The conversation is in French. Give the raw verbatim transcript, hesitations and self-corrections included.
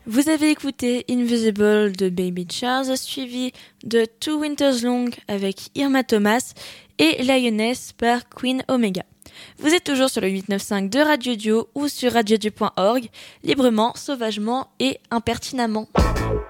Vous avez écouté Invisible de Baby Charles, suivi de Two Winters Long avec Irma Thomas et Lioness par Queen Omega. Vous êtes toujours sur le huit neuf cinq de Radio Dio ou sur radio dio point org, librement, sauvagement et impertinemment.